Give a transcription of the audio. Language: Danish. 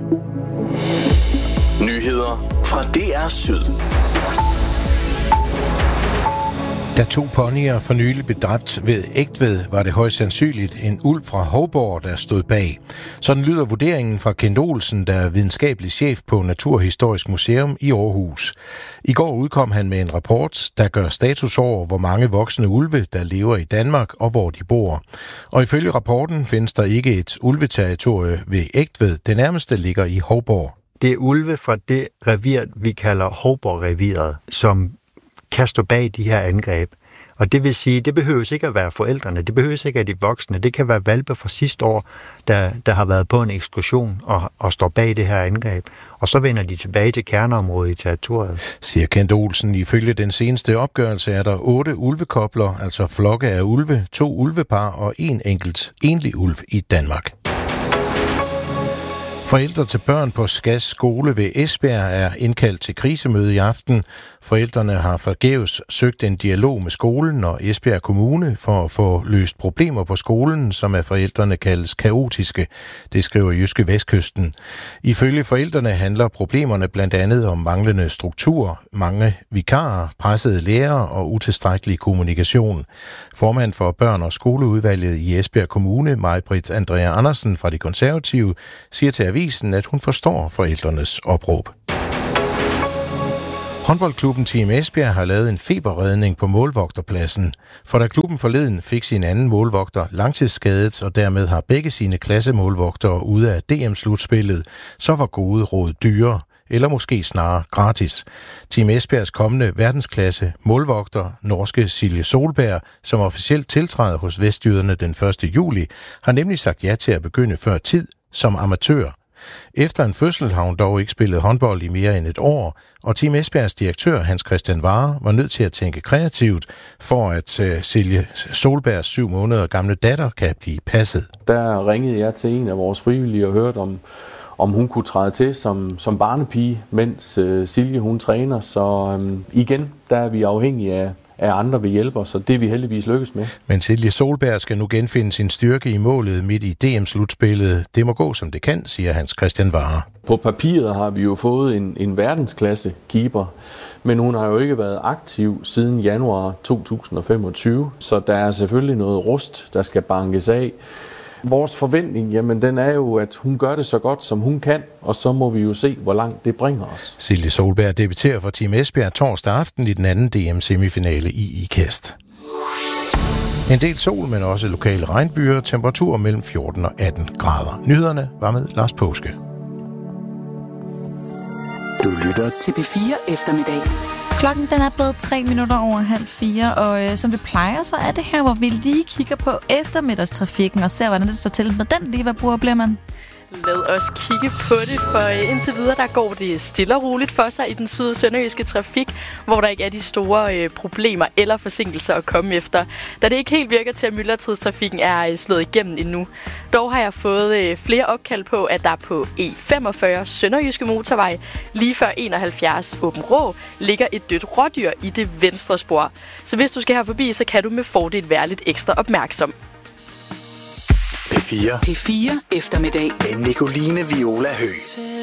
Nyheder fra DR Syd. Da 2 ponyer for nylig blev dræbt ved Egtved, var det højst sandsynligt en ulv fra Hovborg, der stod bag. Sådan lyder vurderingen fra Kent Olsen, der er videnskabelig chef på Naturhistorisk Museum i Aarhus. I går udkom han med en rapport, der gør status over, hvor mange voksne ulve, der lever i Danmark og hvor de bor. Og ifølge rapporten findes der ikke et ulveterritorie ved Egtved. Det nærmeste ligger i Hovborg. Det er ulve fra det revir, vi kalder Hovborg-reviret, som kan stå bag de her angreb. Og det vil sige, det behøver ikke at være forældrene, det behøver ikke at de voksne. Det kan være hvalpe fra sidste år, der har været på en ekskursion og står bag det her angreb. Og så vender de tilbage til kerneområdet i territoriet. Siger Kent Olsen. Ifølge den seneste opgørelse er der 8 ulvekobler, altså flokke af ulve, 2 ulvepar og 1 enkelt enlig ulv i Danmark. Forældre til børn på Skas skole ved Esbjerg er indkaldt til krisemøde i aften. Forældrene har forgæves søgt en dialog med skolen og Esbjerg Kommune for at få løst problemer på skolen, som af forældrene kaldes kaotiske. Det skriver Jyske Vestkysten. Ifølge forældrene handler problemerne blandt andet om manglende struktur, mange vikarer, pressede lærere og utilstrækkelig kommunikation. Formand for børn- og skoleudvalget i Esbjerg Kommune, Maj-Britt Andrea Andersen fra De Konservative, siger til avisen, at hun forstår forældrenes opråb. Håndboldklubben Team Esbjerg har lavet en feberredning på målvogterpladsen. For da klubben forleden fik sin anden målvogter langtidsskadet, og dermed har begge sine klassemålvogtere ude af DM-slutspillet, så var gode råd dyre, eller måske snarere gratis. Team Esbjergs kommende verdensklasse målvogter, norske Silje Solberg, som officielt tiltræder hos Vestjyderne den 1. juli, har nemlig sagt ja til at begynde før tid som amatør. Efter en fødsel har hun dog ikke spillet håndbold i mere end et år, og Team Esbjergs direktør Hans Christian Ware var nødt til at tænke kreativt, for at Silje Solbergs 7 måneder gamle datter kan blive passet. Der ringede jeg til en af vores frivillige og hørte, om hun kunne træde til som barnepige, mens Silje hun træner. Så igen, der er vi afhængige af andre ved hjælper, så det er vi heldigvis lykkes med. Men Silje Solberg skal nu genfinde sin styrke i målet midt i DM-slutspillet. Det må gå, som det kan, siger Hans Christian Ware. På papiret har vi jo fået en verdensklasse keeper, men hun har jo ikke været aktiv siden januar 2025, så der er selvfølgelig noget rust, der skal bankes af. Vores forventning, jamen den er jo, at hun gør det så godt, som hun kan, og så må vi jo se, hvor langt det bringer os. Silje Solberg debuterer for Team Esbjerg torsdag aften i den anden DM-semifinale i IKAST. En del sol, men også lokale regnbyger, temperaturer mellem 14 og 18 grader. Nyhederne var med Lars Påske. Du lytter til P4 eftermiddag. Klokken den er blevet 4:03, og som vi plejer, så er det her, hvor vi lige kigger på eftermiddagstrafikken og ser, hvordan det står til med den lige. Hvad bruger bliver man? Lad os kigge på det, for indtil videre der går det stille og roligt for sig i den syd- og sønderjyske trafik, hvor der ikke er de store problemer eller forsinkelser at komme efter, da det ikke helt virker til, at myldretidstrafikken er slået igennem endnu. Dog har jeg fået flere opkald på, at der på E45 Sønderjyske Motorvej lige før 71 Åben Rå ligger et dødt rådyr i det venstre spor. Så hvis du skal her forbi, så kan du med fordel være lidt ekstra opmærksom. P4 eftermiddag med Nicoline Viola Høgh.